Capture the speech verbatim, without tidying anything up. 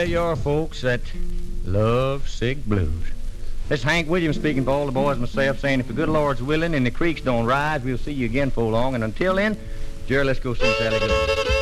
tell your folks that love sick blues. This is Hank Williams speaking for all the boys and myself, saying if the good Lord's willing and the creeks don't rise, we'll see you again for long. And until then, Jerry, let's go see Sally Good.